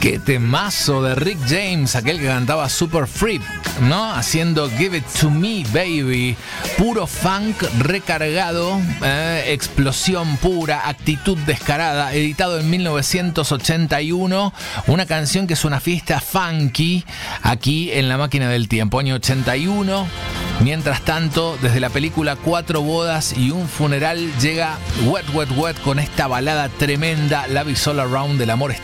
Qué temazo de Rick James, aquel que cantaba Super Freak, ¿no? Haciendo Give It To Me, Baby. Puro funk recargado, explosión pura, actitud descarada. Editado en 1981. Una canción que es una fiesta funky aquí en La Máquina del Tiempo, año 81. Mientras tanto, desde la película 4 bodas y un funeral llega Wet, Wet, Wet con esta balada tremenda, Love Is All Around, del amor está